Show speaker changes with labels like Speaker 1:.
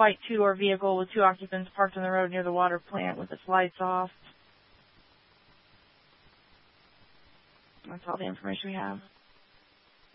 Speaker 1: white two-door vehicle with 2 occupants parked on the road near the water plant with its lights off. That's all the information we have.